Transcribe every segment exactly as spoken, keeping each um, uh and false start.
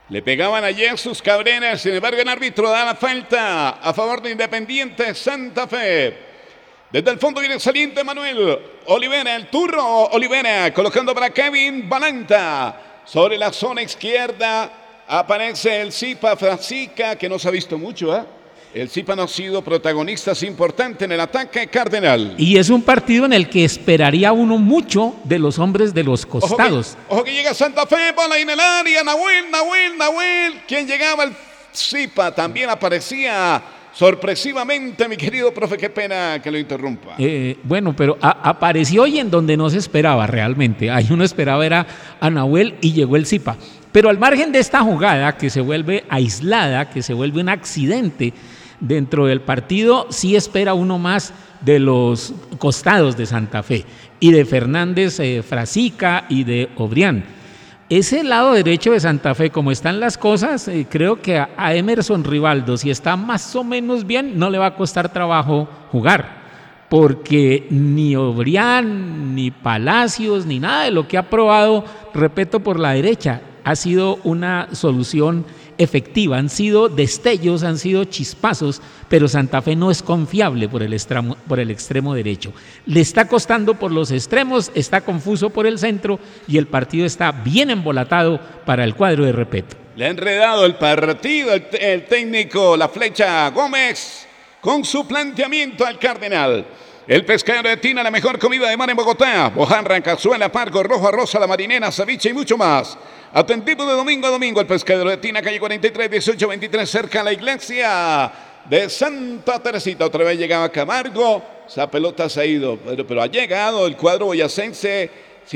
Le pegaban ayer sus Cabreras, sin embargo el árbitro da la falta a favor de Independiente Santa Fe. Desde el fondo viene saliente Manuel Olivera, el turro Olivera, colocando para Kevin Balanta. Sobre la zona izquierda aparece el Zipa Frasica, que no se ha visto mucho, ¿eh? El Zipa no ha sido protagonista importante en el ataque cardenal. Y es un partido en el que esperaría uno mucho de los hombres de los costados. Ojo que, ojo que llega Santa Fe, bola en el área, Nahuel, Nahuel, Nahuel. ¿Quién llegaba? El Zipa también aparecía sorpresivamente, mi querido profe, qué pena que lo interrumpa. Eh, bueno, pero a, apareció y en donde no se esperaba realmente. Ahí uno esperaba era a Nahuel y llegó el Zipa. Pero al margen de esta jugada que se vuelve aislada, que se vuelve un accidente dentro del partido, sí espera uno más de los costados de Santa Fe y de Fernández eh, Frasica y de Obrián. Ese lado derecho de Santa Fe, como están las cosas, eh, creo que a, a Emerson Rivaldo, si está más o menos bien, no le va a costar trabajo jugar, porque ni Obrián, ni Palacios, ni nada de lo que ha probado, repito, por la derecha, ha sido una solución efectiva. Han sido destellos, han sido chispazos, pero Santa Fe no es confiable por el extremo, por el extremo derecho. Le está costando por los extremos, está confuso por el centro y el partido está bien embolatado para el cuadro de Repeto. Le ha enredado el partido el, el técnico, la Flecha Gómez, con su planteamiento al Cardenal. El Pescadero de Tina, la mejor comida de mar en Bogotá. Mojarra, cazuela, pargo, rojo, arroz a la marinera, ceviche y mucho más. Atendido de domingo a domingo, el Pescadero de Tina, calle cuarenta y tres, dieciocho veintitrés, cerca a la iglesia de Santa Teresita. Otra vez llegaba Camargo, esa pelota se ha ido, pero, pero ha llegado el cuadro boyacense.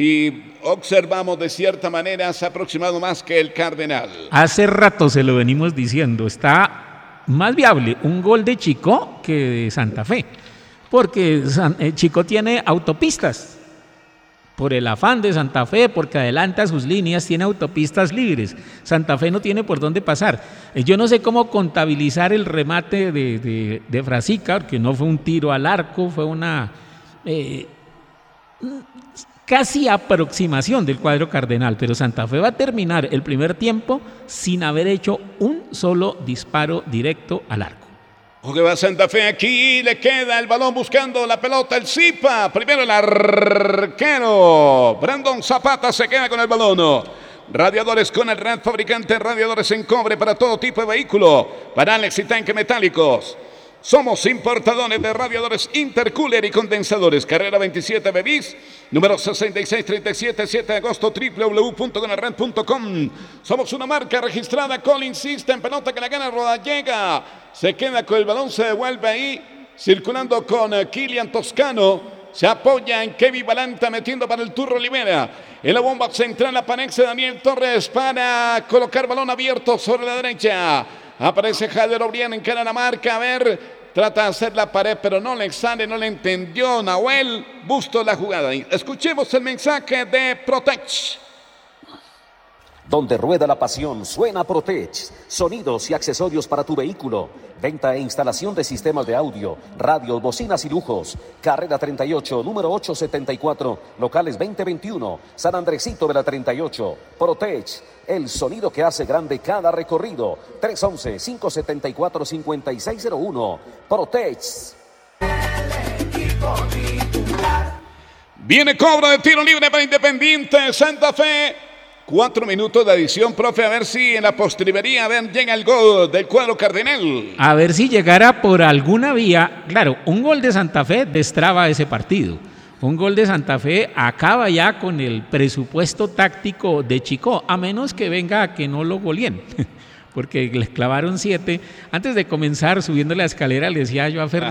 Si observamos de cierta manera, se ha aproximado más que el Cardenal. Hace rato se lo venimos diciendo, está más viable un gol de Chico que de Santa Fe. Porque Chico tiene autopistas, por el afán de Santa Fe, porque adelanta sus líneas, tiene autopistas libres. Santa Fe no tiene por dónde pasar. Yo no sé cómo contabilizar el remate de, de, de Frasica, porque no fue un tiro al arco, fue una eh, casi aproximación del cuadro cardenal, pero Santa Fe va a terminar el primer tiempo sin haber hecho un solo disparo directo al arco. Ojo que va Santa Fe aquí, le queda el balón buscando la pelota, el Zipa, primero el arquero, Brandon Zapata se queda con el balón. Radiadores con el Red, fabricante de radiadores en cobre para todo tipo de vehículo, para Alex y tanque metálicos. Somos importadores de radiadores intercooler y condensadores. Carrera veintisiete Bebis, número sesenta y seis treinta y siete, siete de agosto, doble u doble u doble u punto conelred punto com. Somos una marca registrada, Collins System, pelota que la gana, roda, llega, se queda con el balón, se devuelve ahí, circulando con Kilian Toscano, se apoya en Kevin Balanta, metiendo para el Turro Olivera. En la bomba central aparece Daniel Torres para colocar balón abierto sobre la derecha. Aparece Jader Obrián en cara a la marca, a ver, trata de hacer la pared, pero no le sale, no le entendió Nahuel Busto la jugada. Escuchemos el mensaje de Protech. Donde rueda la pasión, suena Protech. Sonidos y accesorios para tu vehículo. Venta e instalación de sistemas de audio, radios, bocinas y lujos. Carrera treinta y ocho, número ochocientos setenta y cuatro, locales veinte veintiuno, San Andresito de la treinta y ocho. Protech, el sonido que hace grande cada recorrido. tres once, cinco setenta y cuatro, cincuenta y seis cero uno. Protech. Viene cobro de tiro libre para Independiente Santa Fe. Cuatro minutos de adición, profe, a ver si en la postrimería, a ver, llega el gol del cuadro cardenal. A ver si llegara por alguna vía. Claro, un gol de Santa Fe destraba ese partido. Un gol de Santa Fe acaba ya con el presupuesto táctico de Chico, a menos que venga a que no lo goleen, porque les clavaron siete. Antes de comenzar, subiendo la escalera, le decía yo a Fernando,